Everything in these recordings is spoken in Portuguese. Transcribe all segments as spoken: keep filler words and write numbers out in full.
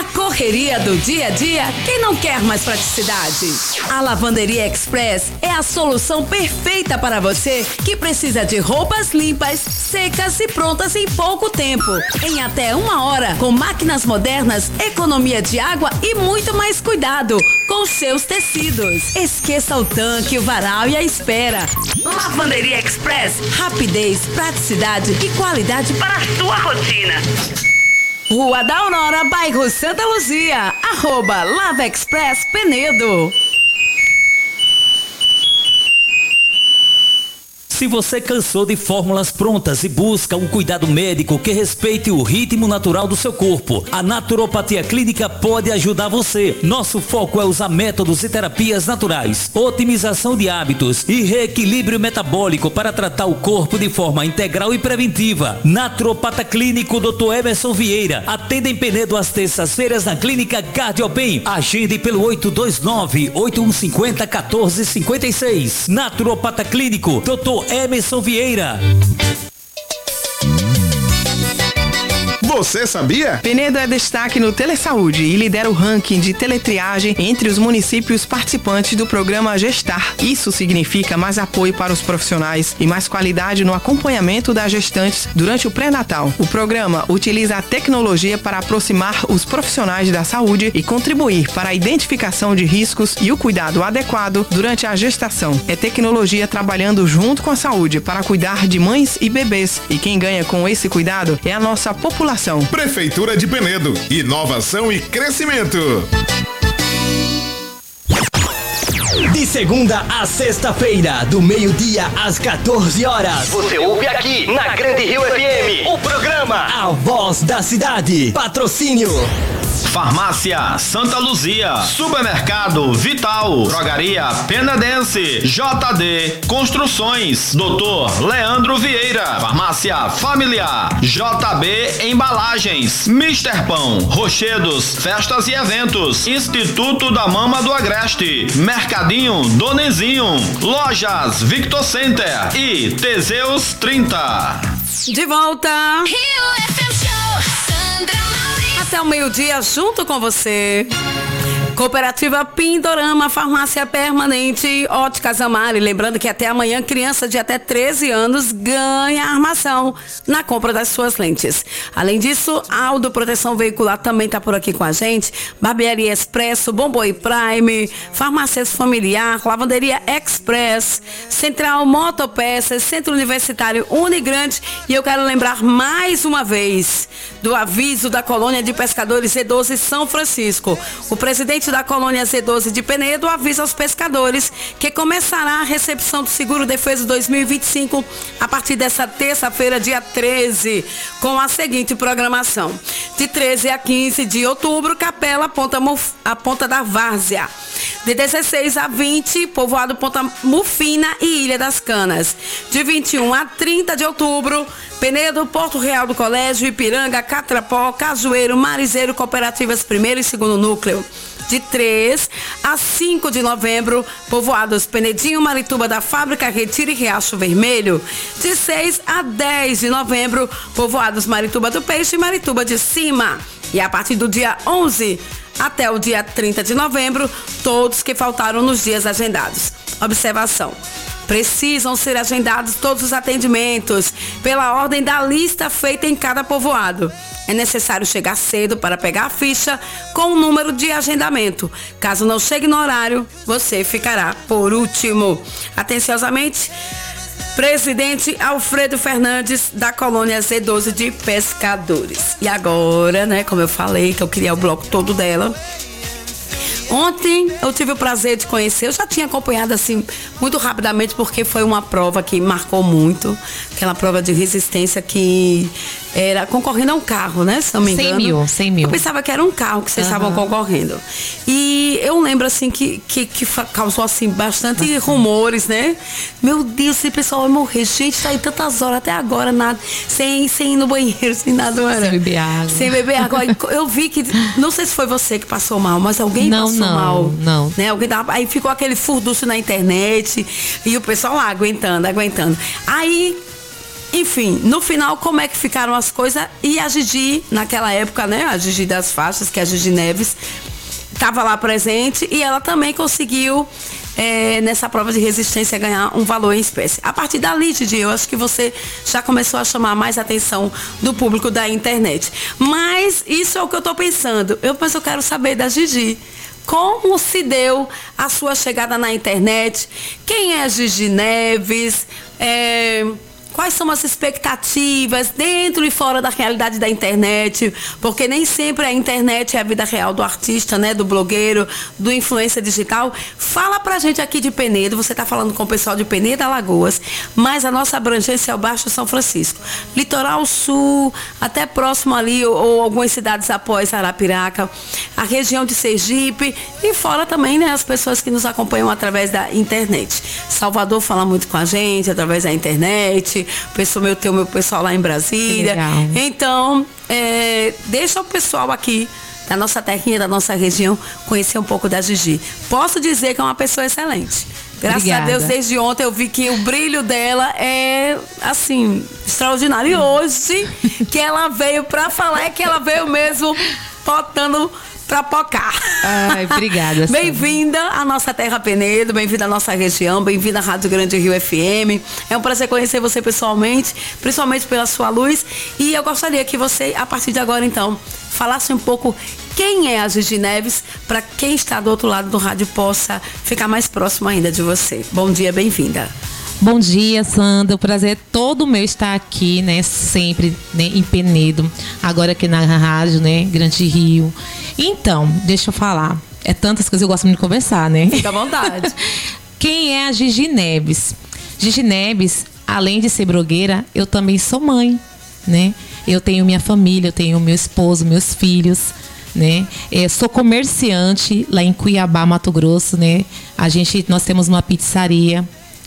Na correria do dia a dia, quem não quer mais praticidade? A Lavanderia Express é a solução perfeita para você que precisa de roupas limpas, secas e prontas em pouco tempo. Em até uma hora, com máquinas modernas, economia de água e muito mais cuidado com seus tecidos. Esqueça o tanque, o varal e a espera. Lavanderia Express, rapidez, praticidade e qualidade para a sua rotina. Rua da Aurora, bairro Santa Luzia, arroba Lava Express Penedo. Se você cansou de fórmulas prontas e busca um cuidado médico que respeite o ritmo natural do seu corpo, a Naturopatia Clínica pode ajudar você. Nosso foco é usar métodos e terapias naturais, otimização de hábitos e reequilíbrio metabólico para tratar o corpo de forma integral e preventiva. Naturopata Clínico doutor Emerson Vieira atende em Penedo às terças-feiras na Clínica Cardiopen. Agende pelo oito dois nove, oito um cinco zero, um quatro cinco seis. Naturopata Clínico doutor Emerson Vieira. Você sabia? Penedo é destaque no Telesaúde e lidera o ranking de teletriagem entre os municípios participantes do programa Gestar. Isso significa mais apoio para os profissionais e mais qualidade no acompanhamento das gestantes durante o pré-natal. O programa utiliza a tecnologia para aproximar os profissionais da saúde e contribuir para a identificação de riscos e o cuidado adequado durante a gestação. É tecnologia trabalhando junto com a saúde para cuidar de mães e bebês. E quem ganha com esse cuidado é a nossa população. Prefeitura de Penedo, inovação e crescimento. De segunda a sexta-feira, do meio-dia às quatorze horas, você ouve aqui na Grande Rio F M o programa A Voz da Cidade. Patrocínio Farmácia Santa Luzia, Supermercado Vital, Drogaria Penedense, J D Construções, doutor Leandro Vieira, Farmácia Familiar, J B Embalagens, mister Pão, Rochedos, Festas e Eventos, Instituto da Mama do Agreste, Mercadinho Donezinho, Lojas Victor Center e Teseus trinta. De volta. Rio F M Show, Sandra. Até o meio-dia junto com você. Cooperativa Pindorama, farmácia permanente, Óticas Amari. Lembrando que até amanhã, criança de até treze anos ganha armação na compra das suas lentes. Além disso, Aldo Proteção Veicular também está por aqui com a gente. Barbearia Expresso, Bomboi Prime, Farmácias Familiar, Lavanderia Express, Central Motopeças, Centro Universitário Unigrande. E eu quero lembrar mais uma vez do aviso da Colônia de Pescadores Z doze São Francisco. O presidente da Colônia Z doze de Penedo avisa aos pescadores que começará a recepção do Seguro Defesa dois mil e vinte e cinco a partir dessa terça-feira, dia treze, com a seguinte programação. De treze a quinze de outubro, Capela, Ponta, Muf, a Ponta da Várzea. De dezesseis a vinte, Povoado Ponta Mufina e Ilha das Canas. De vinte e um a trinta de outubro, Penedo, Porto Real do Colégio, Ipiranga, Catrapó, Cajueiro, Marizeiro, Cooperativas primeiro e segundo núcleo. De três a cinco de novembro, Povoados Penedinho, Marituba da Fábrica, Retiro e Riacho Vermelho. De seis a dez de novembro, Povoados Marituba do Peixe e Marituba de Cima. E a partir do dia onze até o dia trinta de novembro, todos que faltaram nos dias agendados. Observação: precisam ser agendados todos os atendimentos pela ordem da lista feita em cada povoado. É necessário chegar cedo para pegar a ficha com o número de agendamento. Caso não chegue no horário, você ficará por último. Atenciosamente, presidente Alfredo Fernandes, da Colônia Z doze de Pescadores. E agora, né, como eu falei, que eu queria o bloco todo dela. Ontem eu tive o prazer de conhecer, eu já tinha acompanhado assim muito rapidamente, porque foi uma prova que marcou muito, aquela prova de resistência que era concorrendo a um carro, né? Se não me engano. cem mil, cem mil. Eu pensava que era um carro que vocês uhum. estavam concorrendo. E eu lembro assim que, que, que causou assim bastante uhum. rumores, né? Meu Deus, esse pessoal vai morrer. Gente, tá aí tantas horas até agora, nada, sem, sem ir no banheiro, sem nada. Era. Sem beber água. Sem beber água. Eu vi que, não sei se foi você que passou mal, mas alguém não, passou não, mal. Não, né? Alguém tava, aí ficou aquele furdúcio na internet e o pessoal lá aguentando, aguentando. Aí enfim, no final, como é que ficaram as coisas? E a Gigi, naquela época, né? A Gigi das faixas, que é a Gigi Neves, estava lá presente e ela também conseguiu, é, nessa prova de resistência, ganhar um valor em espécie. A partir dali, Gigi, eu acho que você já começou a chamar mais a atenção do público da internet. Mas isso é o que eu estou pensando. Eu, mas eu quero saber da Gigi. Como se deu a sua chegada na internet? Quem é a Gigi Neves? É... Quais são as expectativas dentro e fora da realidade da internet? Porque nem sempre a internet é a vida real do artista, né? Do blogueiro, do influencer digital. Fala pra gente aqui de Penedo. Você tá falando com o pessoal de Penedo, Alagoas. Mas a nossa abrangência é o Baixo São Francisco. Litoral Sul, até próximo ali, ou, ou algumas cidades após Arapiraca. A região de Sergipe. E fora também, né? As pessoas que nos acompanham através da internet. Salvador fala muito com a gente, através da internet. Pessoal, meu, tem o meu pessoal lá em Brasília. Então, é, deixa o pessoal aqui da nossa terrinha, da nossa região, conhecer um pouco da Gigi. Posso dizer que é uma pessoa excelente. Graças Obrigada. a Deus, desde ontem eu vi que o brilho dela é, assim, extraordinário. E hoje, que ela veio pra falar, é que ela veio mesmo botando pra pocar. Ai, obrigada. Bem-vinda à nossa terra Penedo, bem-vinda à nossa região, bem-vinda à Rádio Grande Rio F M. É um prazer conhecer você pessoalmente, principalmente pela sua luz. E eu gostaria que você, a partir de agora, então, falasse um pouco quem é a Gigi Neves, para quem está do outro lado do rádio possa ficar mais próximo ainda de você. Bom dia, bem-vinda. Bom dia, Sandra. O prazer é todo meu estar aqui, né? Sempre, né? Em Penedo. Agora aqui na rádio, né? Grande Rio. Então, deixa eu falar. É tantas coisas que eu gosto muito de conversar, né? Fica à vontade. Quem é a Gigi Neves? Gigi Neves, além de ser blogueira, eu também sou mãe, né? Eu tenho minha família, eu tenho meu esposo, meus filhos, né? Eu sou comerciante lá em Cuiabá, Mato Grosso, né? A gente, nós temos uma pizzaria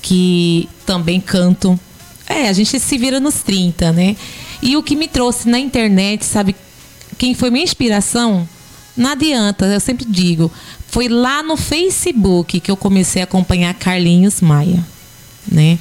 que também canto. É, a gente se vira nos trinta, né? E o que me trouxe na internet, sabe? Quem foi minha inspiração? Não adianta, eu sempre digo. Foi lá no Facebook que eu comecei a acompanhar Carlinhos Maia, né?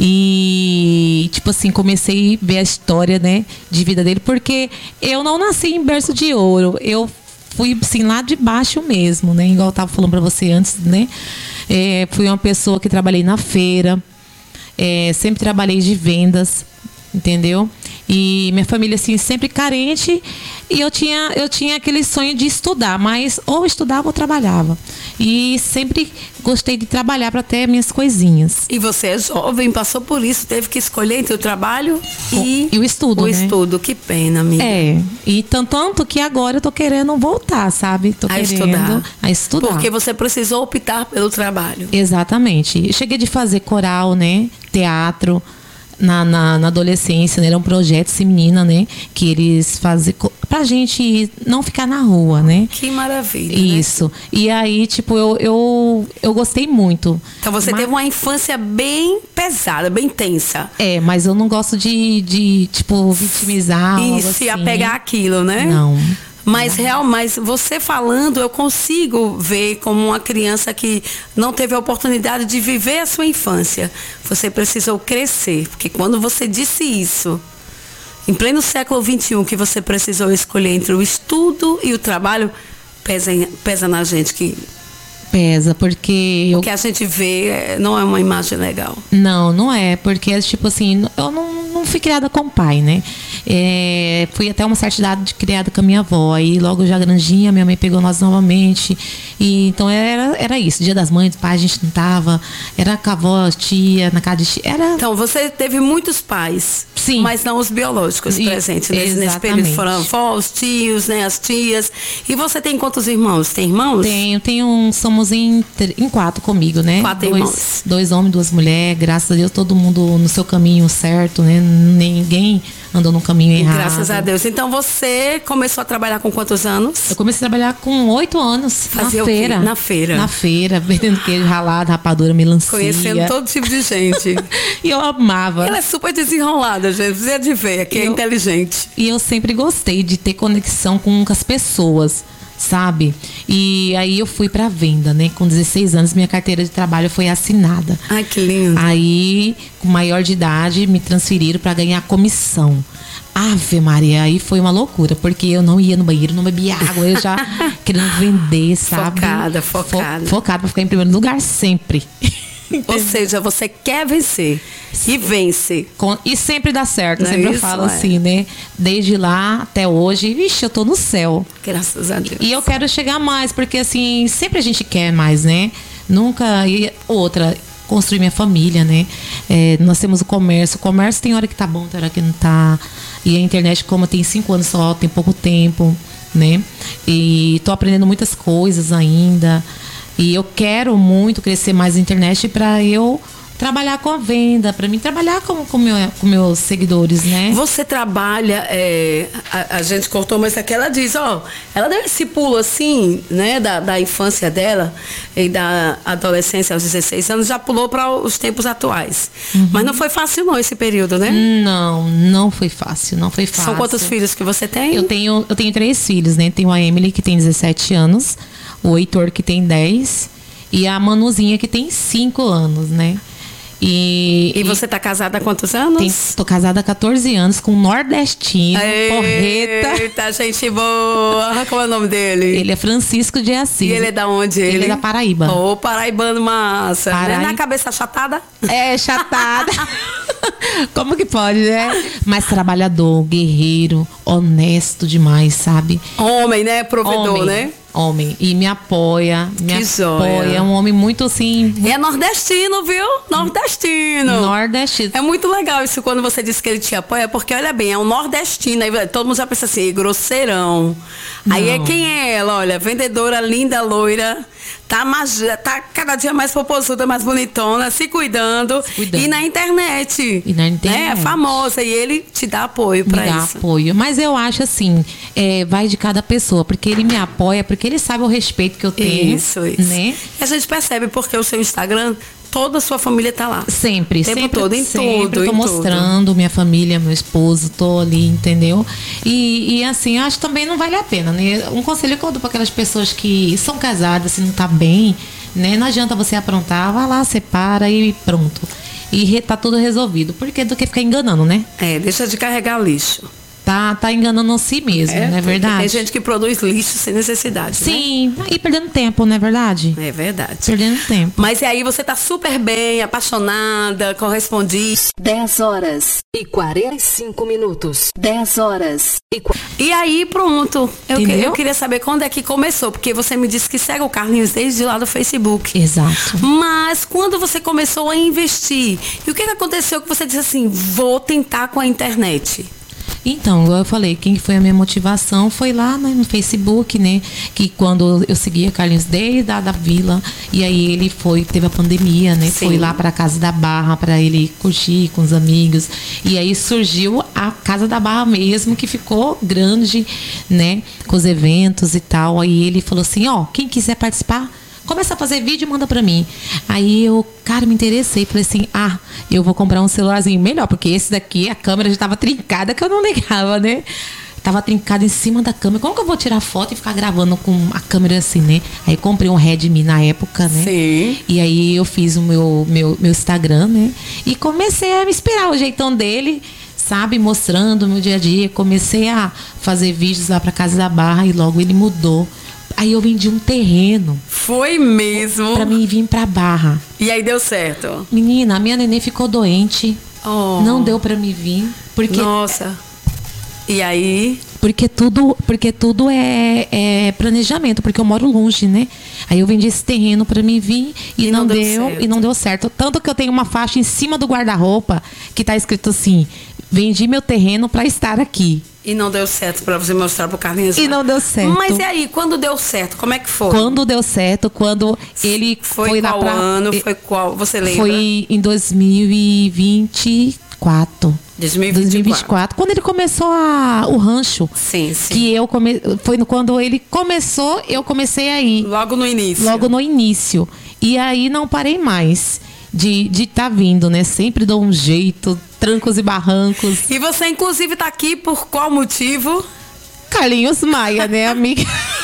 E, tipo assim, comecei a ver a história, né, de vida dele. Porque eu não nasci em berço de ouro. Eu fui, assim, lá de baixo mesmo, né? Igual eu tava falando pra você antes, né? É, fui uma pessoa que trabalhei na feira, é, sempre trabalhei de vendas, entendeu? E minha família, assim, sempre carente, e eu tinha, eu tinha aquele sonho de estudar, mas ou estudava ou trabalhava. E sempre gostei de trabalhar para ter minhas coisinhas. E você é jovem, passou por isso, teve que escolher entre o trabalho e, e o estudo, o né? estudo. Que pena, amiga. É, e tanto, tanto que agora eu tô querendo voltar, sabe? Tô a querendo estudar. a estudar. Porque você precisou optar pelo trabalho. Exatamente. Eu cheguei de fazer coral, né? Teatro. Na, na, na adolescência, né? Era um projeto Sim Menina, né? Que eles fazem pra gente não ficar na rua, né? Que maravilha. Isso. Né? E aí, tipo, eu, eu, eu gostei muito. Então você mas... teve uma infância bem pesada, bem tensa. É, mas eu não gosto de, de tipo, vitimizar. E algo se assim. apegar àquilo, né? Não. Mas, real, mas você falando, eu consigo ver como uma criança que não teve a oportunidade de viver a sua infância. Você precisou crescer, porque quando você disse isso, em pleno século vinte e um, que você precisou escolher entre o estudo e o trabalho, pesa, pesa na gente que... Pesa, porque... Eu... O que a gente vê não é uma imagem legal. Não, não é, porque, tipo assim, eu não, não fui criada com o pai, né? É, fui até uma certa idade criada com a minha avó, e logo já grandinha, minha mãe pegou nós novamente. E, então era, era isso, Dia das Mães, pai, a gente não tava, era com a avó, tia, na casa de tia, era... Então, você teve muitos pais, sim, mas não os biológicos e, presentes nesse, nesse período. Foram avós, tios, né, as tias. E você tem quantos irmãos? Tem irmãos? Tenho, tenho um, somos em, em quatro comigo, né? Quatro dois, irmãos. Dois homens, duas mulheres, graças a Deus, todo mundo no seu caminho certo, né? Ninguém andou no caminho errado. Graças a Deus. Então você começou a trabalhar com quantos anos? Eu comecei a trabalhar com oito anos. Fazia na feira. Na feira. Na feira, vendendo queijo ralado, rapadura, melancia. Conhecendo todo tipo de gente. E eu amava. Ela é super desenrolada, gente. Você é de ver, que é eu, inteligente. E eu sempre gostei de ter conexão com as pessoas. sabe? E aí eu fui pra venda, né? Com dezesseis anos, minha carteira de trabalho foi assinada. Ai, que lindo. Aí, com maior de idade, me transferiram pra ganhar comissão. Ave Maria, aí foi uma loucura, porque eu não ia no banheiro, não bebia água, eu já querendo vender, sabe? Focada, focada. Fo focada pra ficar em primeiro lugar sempre. Ou seja, você quer vencer e vence. Com, e sempre dá certo, Não sempre é eu isso, falo é. assim, né? Desde lá até hoje, vixe, eu tô no céu. Graças a Deus. E eu quero chegar mais, porque assim, sempre a gente quer mais, né? Nunca. E outra, construir minha família, né? É, nós temos o comércio. O comércio tem hora que tá bom, tem hora que não tá. E a internet, como tem cinco anos só, tem pouco tempo, né? E tô aprendendo muitas coisas ainda. E eu quero muito crescer mais na internet para eu trabalhar com a venda, para mim trabalhar com, com, meu, com meus seguidores, né? Você trabalha, é, a, a gente cortou, mas aqui ela diz, ó, ela deu esse pulo assim, né, da, da infância dela e da adolescência aos dezesseis anos, já pulou para os tempos atuais. Uhum. Mas não foi fácil não esse período, né? Não, não foi fácil, não foi fácil. São quantos filhos que você tem? Eu tenho, eu tenho três filhos, né? Tenho a Emily, que tem dezessete anos, o Heitor, que tem dez, e a Manuzinha, que tem cinco anos, né? E, e você tá casada há quantos anos? Tem, tô casada há catorze anos com um nordestino, porreta. Eita, gente boa. Como é o nome dele? Ele é Francisco de Assis. E ele é da onde? Ele, ele é da Paraíba. Ô, oh, paraibano massa. Paraí... Na cabeça achatada? É, chatada. Como que pode, né? Mas trabalhador, guerreiro, honesto demais, sabe? Homem, né? Provedor, Homem. né? Homem. E me apoia, me que apoia. Joia. É um homem muito assim... É nordestino, viu? Nordestino. Nordestino. É muito legal isso quando você diz que ele te apoia, porque olha bem, é um nordestino. Aí todo mundo já pensa assim, grosseirão. Não. Aí é quem é ela? Olha, vendedora linda, loira. Tá, magia, tá cada dia mais popozuda, mais bonitona, se cuidando. Se cuidando. E na internet. E na internet. É famosa. E ele te dá apoio pra me dá isso. apoio. Mas eu acho assim, é, vai de cada pessoa. Porque ele me apoia, porque ele sabe o respeito que eu tenho. Isso, isso. Né? E a gente percebe porque o seu Instagram... Toda a sua família tá lá. Sempre, o tempo sempre, todo, em sempre tudo. tô em mostrando tudo. minha família, meu esposo, tô ali, entendeu? E, e assim, acho que também não vale a pena, né? Um conselho que eu dou para aquelas pessoas que são casadas, se não tá bem, né? Não adianta você aprontar, vai lá, separa e pronto. E tá tudo resolvido. Porque do que ficar enganando, né? É, deixa de carregar lixo. Tá, tá enganando a si mesmo, é, não é verdade? Tem gente que produz lixo sem necessidade. Sim, né? E perdendo tempo, não é verdade? É verdade. Perdendo tempo. Mas e aí você tá super bem, apaixonada, correspondi. dez horas e quarenta e cinco minutos. dez horas e E aí, pronto. Eu, que, Entendeu? eu queria saber quando é que começou, porque você me disse que segue o Carlinhos desde lá do Facebook. Exato. Mas quando você começou a investir, e o que, que aconteceu que você disse assim, vou tentar com a internet? Então, igual eu falei, quem foi a minha motivação foi lá, né, no Facebook, né? Que quando eu seguia Carlinhos desde a da vila, e aí ele foi, teve a pandemia, né? Sim. Foi lá para a Casa da Barra para ele curtir com os amigos. E aí surgiu a Casa da Barra mesmo, que ficou grande, né? Com os eventos e tal. Aí ele falou assim, ó, quem quiser participar, começa a fazer vídeo e manda pra mim. Aí eu, cara, me interessei. Falei assim, ah, eu vou comprar um celularzinho melhor, porque esse daqui, a câmera já tava trincada, que eu não ligava, né? Tava trincada em cima da câmera. Como que eu vou tirar foto e ficar gravando com a câmera assim, né? Aí comprei um Redmi na época, né? Sim. E aí eu fiz o meu, meu, meu Instagram, né? E comecei a me inspirar o jeitão dele, sabe? Mostrando o meu dia a dia. Comecei a fazer vídeos lá pra Casa da Barra e logo ele mudou. Aí eu vendi um terreno. Foi mesmo? Pra mim vir pra Barra. E aí deu certo? Menina, a minha neném ficou doente. Oh. Não deu pra me vir. Porque, Nossa. E aí? Porque tudo, porque tudo é, é planejamento, porque eu moro longe, né? Aí eu vendi esse terreno pra me vir e, E não, não deu deu, certo. e não deu certo. Tanto que eu tenho uma faixa em cima do guarda-roupa que tá escrito assim: vendi meu terreno pra estar aqui. E não deu certo pra você mostrar pro Carlinhos? E não deu certo. Mas e aí, quando deu certo, como é que foi? Quando deu certo, quando ele Foi, foi, lá qual pra... ano? Foi qual? Você lembra? Foi em dois mil e vinte e quatro. dois mil e vinte e quatro. dois mil e vinte e quatro. Quando ele começou a, o rancho. Sim, sim. Que eu come, foi no, quando ele começou, eu comecei a ir. Logo no início. Logo no início. E aí não parei mais de de tá vindo, né? Sempre dou um jeito, trancos e barrancos. E você, inclusive, tá aqui por qual motivo? Carlinhos Maia, né, amiga?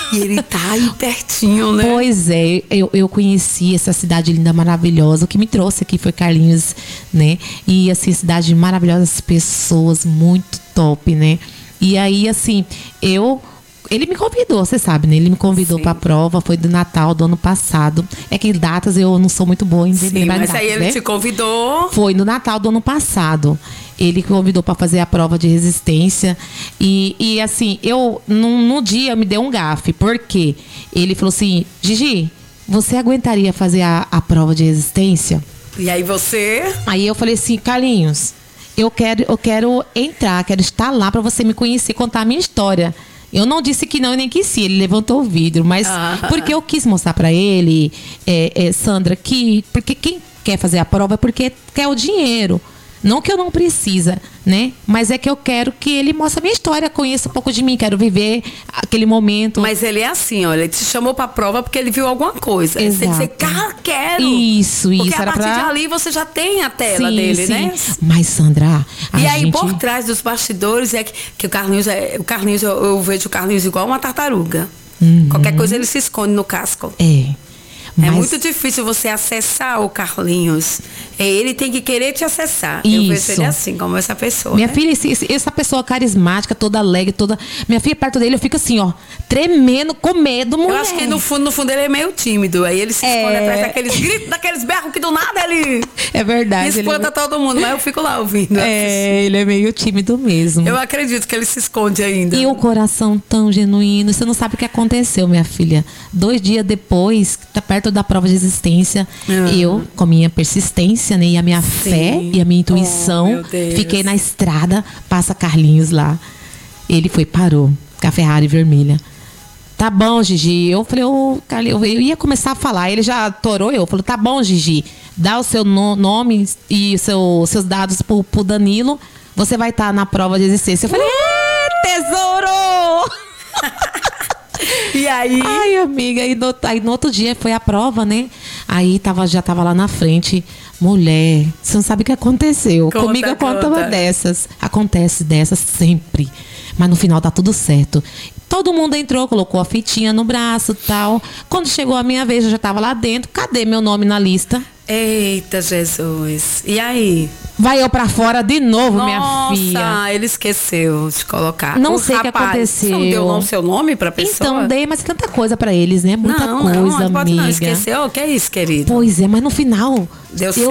E ele tá aí pertinho, né? Pois é, eu, eu conheci essa cidade linda, maravilhosa. O que me trouxe aqui foi Carlinhos, né? E assim, cidade maravilhosa, as pessoas muito top, né? E aí, assim, eu... Ele me convidou, você sabe, né? Ele me convidou para a prova, foi do Natal do ano passado. É que datas eu não sou muito boa em Sim, lembrar mas datas, aí ele né? te convidou. Foi no Natal do ano passado. Ele convidou para fazer a prova de resistência. E, e assim, eu, no, no dia, me deu um gafe. Por quê? Ele falou assim, Gigi, você aguentaria fazer a, a prova de resistência? E aí você... Aí eu falei assim, Carlinhos, eu quero, eu quero entrar, quero estar lá para você me conhecer, contar a minha história. Eu não disse que não e nem que sim, ele levantou o vidro, mas Ah. porque eu quis mostrar para ele, é, é, Sandra, que porque quem quer fazer a prova é porque quer o dinheiro. Não que eu não precisa, né? Mas é que eu quero que ele mostre a minha história, conheça um pouco de mim, quero viver aquele momento. Mas ele é assim, olha, ele te chamou pra prova porque ele viu alguma coisa. Aí Você tem que dizer, Exato. cara, quero. Isso, Porque isso, a era partir pra- de ali você já tem a tela Sim, dele, sim. né? Mas, Sandra, a E aí, gente... por trás dos bastidores, é que, que o Carlinhos, é, o Carlinhos eu, eu vejo o Carlinhos igual uma tartaruga. Uhum. Qualquer coisa ele se esconde no casco. É. É Mas- muito difícil você acessar o Carlinhos. É, ele tem que querer te acessar. Eu vejo Isso. ele assim, como essa pessoa. Minha né? filha, esse- esse- essa pessoa carismática, toda alegre, toda... Minha filha, perto dele, eu fico assim, ó, tremendo, com medo, mulher. Eu acho que no fundo, no fundo ele é meio tímido. Aí ele se É. esconde atrás daqueles gritos, daqueles berros que do nada ele É verdade. ele- espanta todo mundo. Mas eu fico lá ouvindo. É, ele é meio tímido mesmo. Eu acredito que ele se esconde ainda. E o coração tão genuíno. Você não sabe o que aconteceu, minha filha. Dois dias depois, tá perto da prova de existência, Ah. eu, com a minha persistência, né, e a minha fé e a minha intuição, Oh, meu Deus. fiquei na estrada, passa Carlinhos lá. Ele foi, parou, com a Ferrari vermelha. Tá bom, Gigi. Eu falei, ô, Carlinhos, eu ia começar a falar. Ele já torou eu. Falou, tá bom, Gigi. Dá o seu no- nome e seu, seus dados pro, pro Danilo. Você vai estar na prova de existência. Eu falei, "Ê, tesouro! E aí? Ai, amiga, aí no, aí no outro dia foi a prova, né? Aí tava, já tava lá na frente. Mulher, você não sabe o que aconteceu. Conta, Comigo conta uma conta. dessas. Acontece dessas sempre. Mas no final tá tudo certo. Todo mundo entrou, colocou a fitinha no braço e tal. Quando chegou a minha vez, eu já tava lá dentro. Cadê meu nome na lista? Eita, Jesus. E aí? Vai eu pra fora de novo, minha Nossa, filha. ele esqueceu de colocar. Não O sei o que rapaz, aconteceu. Você não deu o seu nome pra pessoa? Então, dei, mas tanta coisa pra eles, né? Muita não, coisa, não, não pode amiga. não. Esqueceu? O que é isso, querido? Pois é, mas no final, Deu eu